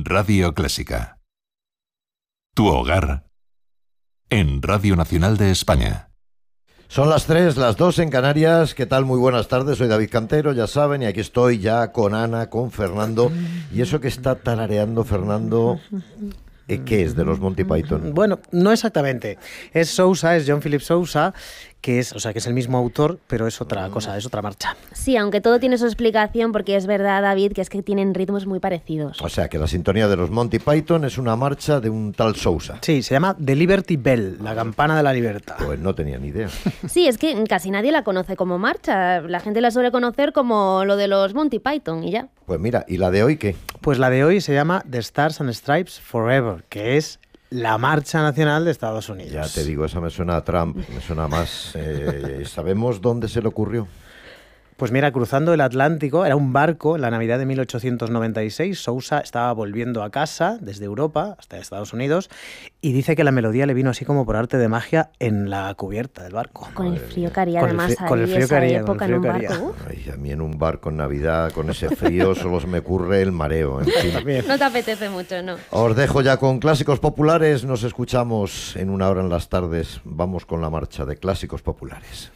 Radio Clásica. Tu hogar en Radio Nacional de España. Son las 3, las 2 en Canarias. ¿Qué tal? Muy buenas tardes. Soy David Cantero, ya saben, y aquí estoy ya con Ana, con Fernando. Y eso que está tarareando Fernando, ¿qué es de los Monty Python? Bueno, no exactamente. Es Sousa, es John Philip Sousa, que es el mismo autor, pero es otra cosa, es otra marcha. Sí, aunque todo tiene su explicación, porque es verdad, David, que es que tienen ritmos muy parecidos. O sea, que la sintonía de los Monty Python es una marcha de un tal Sousa. Sí, se llama The Liberty Bell, la campana de la libertad. Pues no tenía ni idea. Sí, es que casi nadie la conoce como marcha. La gente la suele conocer como lo de los Monty Python y ya. Pues mira, ¿y la de hoy qué? Pues la de hoy se llama The Stars and Stripes Forever, que es la marcha nacional de Estados Unidos. Ya te digo, esa me suena a Trump, me suena más. ¿Sabemos dónde se le ocurrió? Pues mira, cruzando el Atlántico, era un barco, en la Navidad de 1896, Sousa estaba volviendo a casa desde Europa hasta Estados Unidos y dice que la melodía le vino así como por arte de magia en la cubierta del barco. Con el frío que haría además con el frío que haría, época en un barco. Ay, a mí en un barco en Navidad con ese frío solo se me ocurre el mareo. En fin. No te apetece mucho, ¿no? Os dejo ya con Clásicos Populares, nos escuchamos en una hora en las tardes. Vamos con la marcha de Clásicos Populares.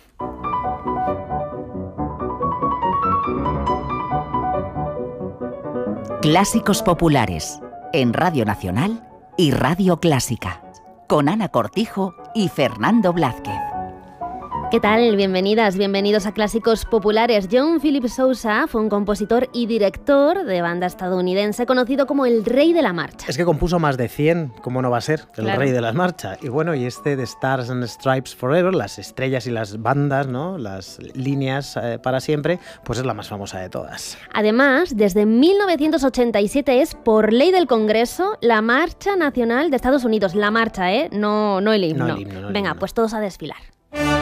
Clásicos Populares, en Radio Nacional y Radio Clásica, con Ana Cortijo y Fernando Blázquez. ¿Qué tal? Bienvenidas, bienvenidos a Clásicos Populares. John Philip Sousa fue un compositor y director de banda estadounidense conocido como el rey de la marcha. Es que compuso más de 100, ¿cómo no va a ser? El Claro. rey de las marchas. Y bueno, y este de Stars and Stripes Forever, las estrellas y las bandas, ¿no? Las líneas para siempre, pues es la más famosa de todas. Además, desde 1987 es, por ley del Congreso, la marcha nacional de Estados Unidos. La marcha, no el himno. No el himno, no el Venga, himno. pues todos a desfilar.